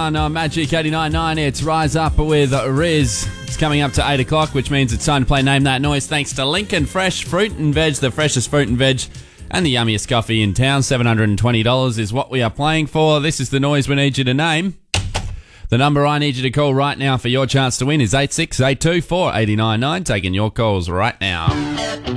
1 on Magic 89.9. It's Rise Up with Riz. It's coming up to 8 o'clock, which means it's time to play Name That Noise. Thanks to Lincoln Fresh Fruit and Veg, the freshest fruit and veg and the yummiest coffee in town. $720 is what we are playing for. This is the noise we need you to name. The number I need you to call right now for your chance to win is 8682 489 9. Taking your calls right now.